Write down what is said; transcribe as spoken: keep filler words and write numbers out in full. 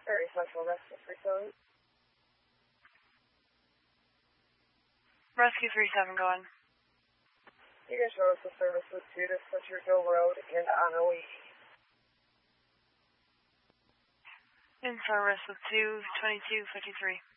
Prairie Central Rescue three seven. Rescue three seven, go on. You can show us the service with two to Centerville Road and on O E. In service with two twenty-two fifty-three.